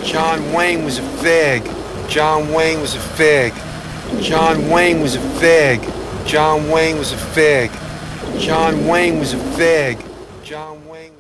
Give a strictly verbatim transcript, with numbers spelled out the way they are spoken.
John Wayne was a fag. John Wayne was a fag. John Wayne was a fag. John Wayne was a fag. John Wayne was a fag. John Wayne